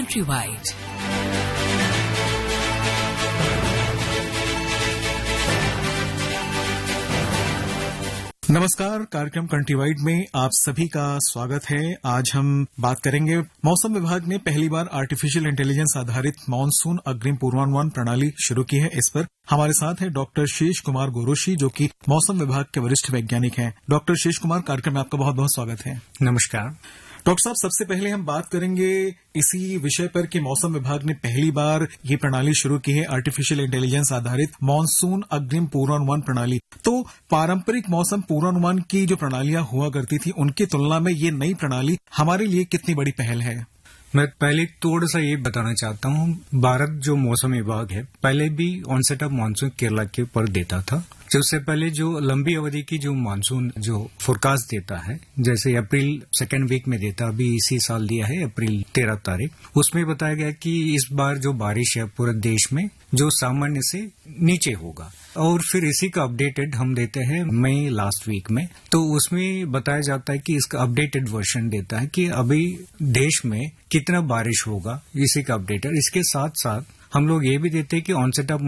Countrywide। नमस्कार, कार्यक्रम कंट्रीवाइड में आप सभी का स्वागत है। आज हम बात करेंगे, मौसम विभाग ने पहली बार आर्टिफिशियल इंटेलिजेंस आधारित मानसून अग्रिम पूर्वानुमान प्रणाली शुरू की है। इस पर हमारे साथ है डॉक्टर शेष कुमार गोरोशी, जो कि मौसम विभाग के वरिष्ठ वैज्ञानिक हैं। डॉक्टर शेष कुमार, कार्यक्रम में आपका बहुत बहुत स्वागत है। नमस्कार डॉक्टर साहब, सबसे पहले हम बात करेंगे इसी विषय पर कि मौसम विभाग ने पहली बार ये प्रणाली शुरू की है, आर्टिफिशियल इंटेलिजेंस आधारित मानसून अग्रिम पूर्वानुमान प्रणाली। तो पारंपरिक मौसम पूर्वानुमान की जो प्रणालियां हुआ करती थी, उनकी तुलना में ये नई प्रणाली हमारे लिए कितनी बड़ी पहल है? मैं पहले थोड़ा सा ये बताना चाहता हूँ। भारत जो मौसम विभाग है, पहले भी ऑनसेट ऑफ मानसून केरला के ऊपर देता था। जो उससे पहले जो लंबी अवधि की जो मानसून जो फोरकास्ट देता है, जैसे अप्रैल सेकेंड वीक में देता, अभी इसी साल दिया है अप्रैल 13 तारीख, उसमें बताया गया कि इस बार जो बारिश है पूरे देश में जो सामान्य से नीचे होगा। और फिर इसी का अपडेटेड हम देते हैं मई लास्ट वीक में। तो उसमें बताया जाता है कि इसका अपडेटेड वर्जन देता है कि अभी देश में कितना बारिश होगा, इसी का अपडेटेड। इसके साथ साथ हम लोग ये भी देते हैं कि ऑनसेट ऑफ